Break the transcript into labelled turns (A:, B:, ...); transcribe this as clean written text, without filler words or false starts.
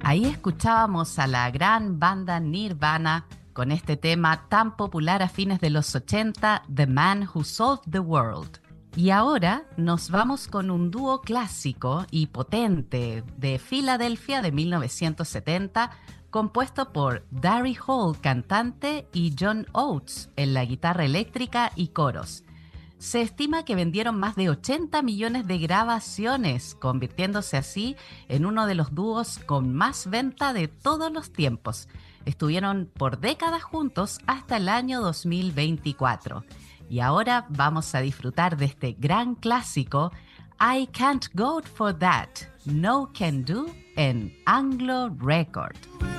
A: Ahí escuchábamos a la gran banda Nirvana con este tema tan popular a fines de los 80, The Man Who Sold the World. Y ahora nos vamos con un dúo clásico y potente de Filadelfia de 1970, compuesto por Darry Hall, cantante, y John Oates en la guitarra eléctrica y coros. Se estima que vendieron más de 80 millones de grabaciones, convirtiéndose así en uno de los dúos con más venta de todos los tiempos. Estuvieron por décadas juntos hasta el año 2024. Y ahora vamos a disfrutar de este gran clásico, I Can't Go For That, No Can Do, en Anglo Record.